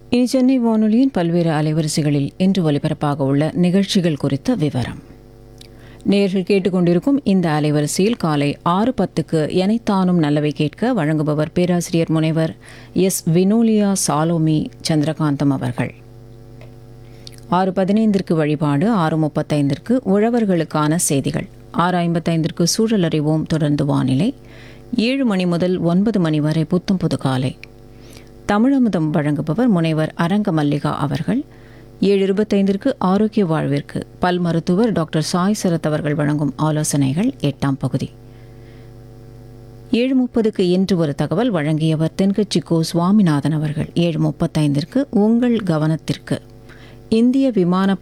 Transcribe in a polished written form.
இனி சென்னை வானொலியின் பல்வேறு அலைவரிசைகளில் இன்று ஒலிபரப்பாக உள்ள நிகழ்ச்சிகள் குறித்த விவரம். நேர்கள் கேட்டுக்கொண்டிருக்கும் இந்த அலைவரிசையில் காலை 6:10க்கு எனைத்தானும் நல்லவை கேட்க வழங்குபவர் பேராசிரியர் முனைவர் எஸ். வினோலியா சாலோமி சந்திரகாந்தம் அவர்கள். 6:15ற்கு வழிபாடு, 6:35ற்கு உழவர்களுக்கான செய்திகள், 6:55ற்கு சூழல் அறிவோம், தொடர்ந்து வானிலை, 7 மணி முதல் 9 மணி வரை புத்தம் புது காலை. தமிழமுதம் வழங்குபவர் முனைவர் அரங்க மல்லிகா அவர்கள். 7:25ற்கு ஆரோக்கிய வாழ்விற்கு பல் மருத்துவர் டாக்டர் சாய் சரத் அவர்கள் வழங்கும் ஆலோசனைகள் 8ஆம் பகுதி. 7:30க்கு இன்று ஒரு தகவல் வழங்கியவர் தென்கட்சி கோ. சுவாமிநாதன் அவர்கள். 7:35ற்கு உங்கள் கவனத்திற்கு இந்திய விமானப்படை